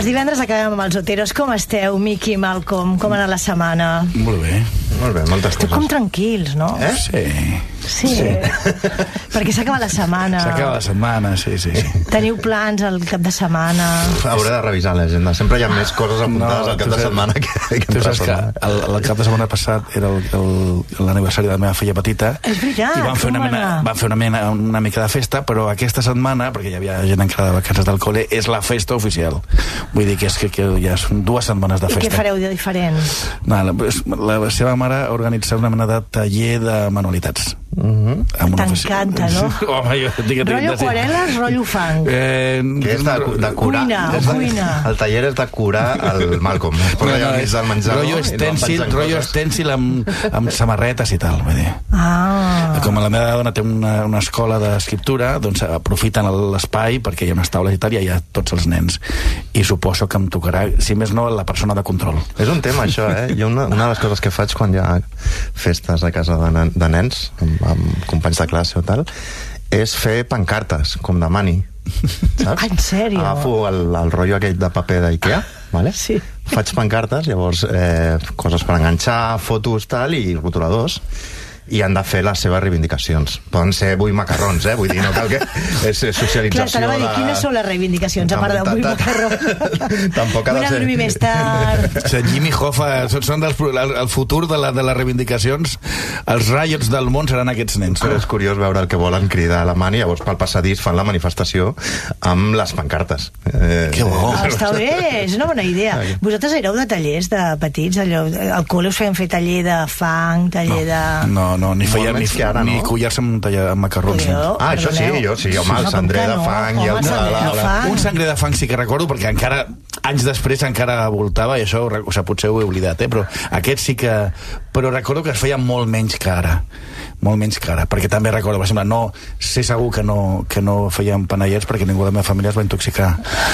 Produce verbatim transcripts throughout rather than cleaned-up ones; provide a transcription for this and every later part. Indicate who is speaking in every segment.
Speaker 1: Els divendres acabem amb els Oteros. Com esteu, Miqui, Malcolm? Com ha anat la setmana?
Speaker 2: Molt bé.
Speaker 3: Molt bé, moltes
Speaker 1: Esteu
Speaker 3: coses.
Speaker 1: com tranquils, no?
Speaker 3: Eh?
Speaker 2: Sí.
Speaker 1: Sí. sí. Perquè s'acaba la setmana.
Speaker 2: S'acaba la setmana, sí, sí. sí.
Speaker 1: Teniu plans al cap de setmana?
Speaker 3: Hauré de revisar l'agenda. Sempre hi ha més coses apuntades
Speaker 2: No,
Speaker 3: al cap
Speaker 2: tu
Speaker 3: de
Speaker 2: saps-
Speaker 3: setmana que, que
Speaker 2: Tu
Speaker 3: entre
Speaker 2: saps que
Speaker 3: setmana.
Speaker 2: el, el cap de setmana passat era el- el- l'aniversari de la meva filla petita.
Speaker 1: És veritat,
Speaker 2: I van fer, una
Speaker 1: com va
Speaker 2: mena,
Speaker 1: anar?
Speaker 2: van fer una, mena, una mica de festa, però aquesta setmana, perquè hi havia gent encara de vacances del col·le, és la festa oficial. Vull dir que, és que, que ja són dues setmanes de
Speaker 1: I
Speaker 2: festa.
Speaker 1: què fareu de diferent?
Speaker 2: No, la, la seva mare ha organitzat una mena de taller de manualitats.
Speaker 3: Mhm.
Speaker 2: Amb una ofici-
Speaker 1: T'encanta, no?
Speaker 2: Home, jo dic que
Speaker 1: Rotllo aquarel·les, rotllo fang.
Speaker 2: Eh,
Speaker 3: Que és de, de curar.
Speaker 1: Cuina,
Speaker 3: és de,
Speaker 1: cuina.
Speaker 3: El taller és de curar el Malcolm. Es posa allà al mig del menjador
Speaker 2: rotllo
Speaker 3: i no
Speaker 2: estèncil,
Speaker 3: pensen
Speaker 2: rotllo
Speaker 3: coses.
Speaker 2: estèncil amb, amb samarretes i tal, vull dir.
Speaker 1: Ah.
Speaker 2: Com la meva dona té una, una escola d'escriptura, doncs aprofiten l'espai perquè hi ha unes taules i tal, i hi ha tots els nens. I suposo que em tocarà, si més no, la persona de control.
Speaker 3: És un tema, això, eh? Jo una, una de les coses que faig quan hi ha festes a casa de, nen, de nens, amb, amb companys de classe o tal, és fer pancartes, com demani. Saps?
Speaker 1: En sèrio?
Speaker 3: Agafo el, el rotllo aquell de paper d'Ikea, vale?
Speaker 1: Sí.
Speaker 3: Faig pancartes, llavors eh, coses per enganxar, fotos, tal, i rotuladors, i han de fer les seves reivindicacions. Poden ser vull macarrons, eh? Vull dir, no cal que... És
Speaker 1: Clar,
Speaker 3: socialització
Speaker 1: t'anava a dir,
Speaker 3: de...
Speaker 1: quines són les reivindicacions, a part de vull macarró?
Speaker 3: Tampoc ha de
Speaker 1: Vull anar a
Speaker 3: ser...
Speaker 1: dormir més tard.
Speaker 2: O sigui, Jimmy Hoffa, són, són dels, el, el futur de, la, de les reivindicacions, els riots del món seran aquests nens.
Speaker 3: Però és curiós veure el que volen cridar a Alemanya, llavors pel passadís fan la manifestació amb les pancartes. Eh,
Speaker 2: Que bo.
Speaker 1: Ah, està bé, és una bona idea. Vosaltres éreu de tallers de petits? Allò, al col·le us feien fer taller de fang, taller de...
Speaker 2: No, no, ni
Speaker 3: Molt
Speaker 2: feia ni,
Speaker 3: menys que ara,
Speaker 2: ni
Speaker 3: no?
Speaker 2: collar-se amb, tallar- amb macarrons.
Speaker 1: Jo,
Speaker 3: Ah, això sí,
Speaker 1: perdoneu.
Speaker 3: jo sí, home, el
Speaker 1: No,
Speaker 3: cendrer
Speaker 1: com que
Speaker 3: de
Speaker 1: no?
Speaker 3: fang i el
Speaker 1: Home,
Speaker 3: de
Speaker 1: cendrer
Speaker 3: la-
Speaker 1: de
Speaker 3: la-
Speaker 1: fang.
Speaker 2: Un sangre de fang sí que recordo, perquè encara, anys després, encara voltava, i això, o sigui, potser ho he oblidat, eh? Però aquest sí que... Però recordo que es feia molt menys que ara. Molt menys que ara, perquè també recordo, per exemple, no, sé segur que no, que no feien panellets perquè ningú de la meva família es va intoxicar.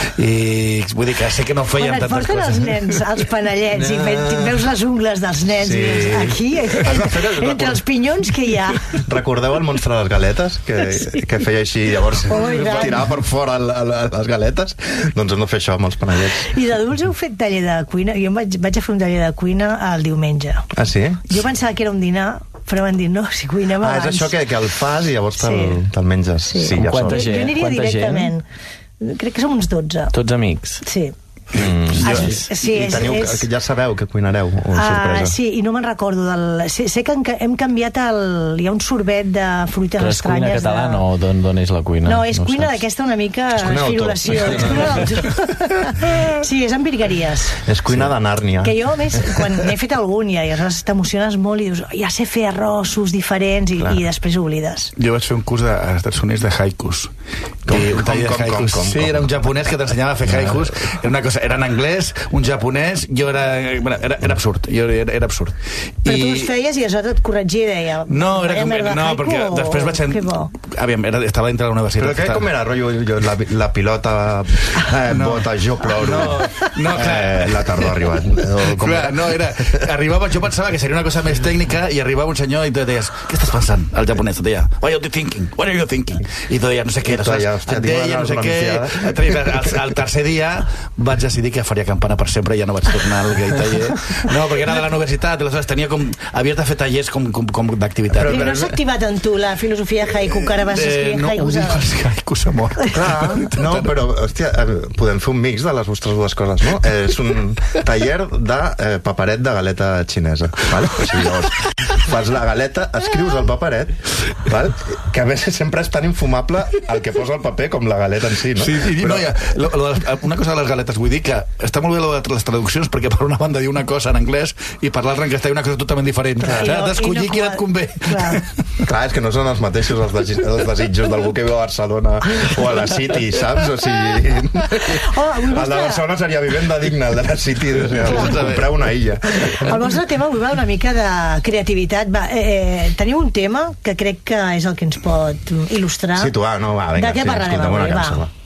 Speaker 2: I vull dir que sé que no feien
Speaker 1: Quan et
Speaker 2: tantes
Speaker 1: porten
Speaker 2: coses.
Speaker 1: els nens als panellets i ve- veus les ungles dels nens
Speaker 3: Sí.
Speaker 1: i dius, aquí, entre, entre els pinyons que hi ha.
Speaker 3: Recordeu el monstre de les galetes? Que, que feia així, llavors
Speaker 1: Oh, i tant.
Speaker 3: tirava per fora el, el, les galetes? Doncs hem de fer això amb els panellets.
Speaker 1: I d'adults heu fet taller de cuina? Jo em vaig, vaig a fer un taller de cuina el diumenge.
Speaker 3: Ah, sí?
Speaker 1: Jo pensava que era un dinar, però m'han dit, no, si cuinem
Speaker 3: Ah,
Speaker 1: abans.
Speaker 3: és això que, que el fas i llavors te'l
Speaker 1: Sí.
Speaker 3: te menges.
Speaker 1: Sí.
Speaker 3: ja
Speaker 4: Quanta
Speaker 3: sol.
Speaker 4: gent?
Speaker 1: Jo aniria
Speaker 4: Quanta gent?
Speaker 1: directament. Crec que som uns dotze.
Speaker 4: Tots amics.
Speaker 1: Sí.
Speaker 3: Mm.
Speaker 1: Ah,
Speaker 3: I,
Speaker 1: sí,
Speaker 3: i
Speaker 1: és-
Speaker 3: teniu,
Speaker 1: és-
Speaker 3: ja sabeu que cuinareu, o
Speaker 1: Ah,
Speaker 3: sorpresa?
Speaker 1: sí, i no me'n recordo del... Sé, sé que hem, hem canviat el... Hi ha un sorbet de fruites
Speaker 4: Però és cuina
Speaker 1: estranyes.
Speaker 4: catalana
Speaker 1: de...
Speaker 4: o d'on d'on és la cuina?
Speaker 1: No, és
Speaker 4: ho
Speaker 1: cuina
Speaker 4: saps.
Speaker 1: d'aquesta una mica
Speaker 3: cuina d'autor.
Speaker 1: firulació. És cuina d'autor. Sí, és amb virgueries.
Speaker 3: És cuina de Nàrnia.
Speaker 1: Que jo, a més, quan n'he fet algun i aleshores t'emociones molt i dius, ja sé fer arrossos diferents i,
Speaker 3: Clar.
Speaker 1: i després ho oblides.
Speaker 2: Jo vaig fer un curs a- als Estats Units de haikus.
Speaker 3: Com,
Speaker 2: I un
Speaker 3: com,
Speaker 2: taller de
Speaker 3: com, com,
Speaker 2: haikus.
Speaker 3: com,
Speaker 2: Sí,
Speaker 3: com?
Speaker 2: era un japonès que t'ensenyava a fer haikus. Era una cosa, era en anglès, un japonès, jo era... Bueno, era, era absurd, jo era, era absurd.
Speaker 1: Però tu els feies i aleshores et corregia i deia...
Speaker 2: No, era
Speaker 1: "Vaya
Speaker 2: com,
Speaker 1: merda
Speaker 2: no,
Speaker 1: haiku",
Speaker 2: perquè
Speaker 1: o-
Speaker 2: després vaig...
Speaker 1: Que bo.
Speaker 2: Aviam, era, estava dintre de la universitat.
Speaker 3: Però què, com era, rotllo, jo, la, la pilota eh,
Speaker 2: No.
Speaker 3: bota, jo ploro,
Speaker 2: No, no, clar.
Speaker 3: eh, la tardor ha arribat. O com
Speaker 2: Clar,
Speaker 3: era?
Speaker 2: no, era... Arribava, jo pensava que seria una cosa més tècnica i arribava un senyor i tu deies, què estàs pensant? El japonès et deia, what are you thinking? What are you thinking? I tu deies, no sé què,
Speaker 3: I tu deia, hòstia,
Speaker 2: et
Speaker 3: tinc
Speaker 2: deia, no
Speaker 3: unes
Speaker 2: sé què...
Speaker 3: pronunciades.
Speaker 2: Et deia, el, el tercer dia vaig decidir que faria campana per sempre i ja no vaig tornar al gay taller. No, perquè era de la universitat, i aleshores tenia com... Havies de fer tallers com, com, com d'activitat.
Speaker 1: I no s'ha activat en tu la filosofia haiku, que ara vas escriure
Speaker 2: Eh, no, ho
Speaker 1: haikus.
Speaker 2: dic, els haikus a mort.
Speaker 3: Clar, no, però, hòstia, eh, podem fer un mix de les vostres dues coses, no? Eh, és un taller de eh, paperet de galeta xinesa, val? O sigui, llavors, fas la galeta, escrius el paperet, val? Que a més sempre és tan infumable el que posa el paper com la galeta en si, no?
Speaker 2: Sí, sí,
Speaker 3: Però-
Speaker 2: no, ja, lo, lo, de les- una cosa de les galetes, vull dir que està molt bé lo de les traduccions, perquè per una banda diu una cosa en anglès i per l'altra en castellà una cosa totalment diferent.
Speaker 1: Clar,
Speaker 2: Has
Speaker 1: i no-
Speaker 2: d'escollir
Speaker 1: i no
Speaker 2: quin et convé.
Speaker 1: Clar.
Speaker 3: Clar, és que no són els mateixos els, desi els desitjos d'algú que viu a Barcelona o a la City, saps? O sigui...
Speaker 1: Oh, avui
Speaker 3: el de
Speaker 1: vostre-
Speaker 3: Barcelona seria vivenda digna, el de la City, o sigui,
Speaker 2: Clar.
Speaker 3: comprar una illa.
Speaker 1: El vostre tema avui va una mica de creativitat. Va, eh, teniu un tema que crec que és el que ens pot il·lustrar.
Speaker 3: Situa, no, va, vinga,
Speaker 1: De què
Speaker 3: sí,
Speaker 1: parlarem
Speaker 3: escoltem una
Speaker 1: avui? Va.
Speaker 3: cançó, va.